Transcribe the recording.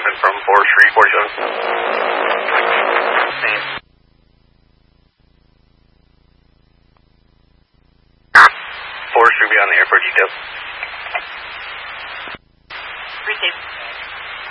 driving from 4th Street, 47. 4th Street, be on the airport details.